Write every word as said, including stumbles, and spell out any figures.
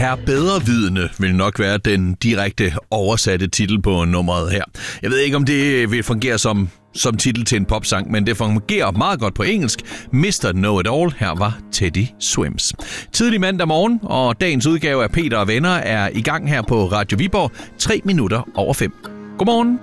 Herr Bedrevidende vil nok være den direkte oversatte titel på nummeret her. Jeg ved ikke, om det vil fungere som, som titel til en popsang, men det fungerer meget godt på engelsk. mister Know It All, her var Teddy Swims. Tidlig mandag morgen, og dagens udgave af Peter og Venner er i gang her på Radio Viborg. Tre minutter over fem. Godmorgen.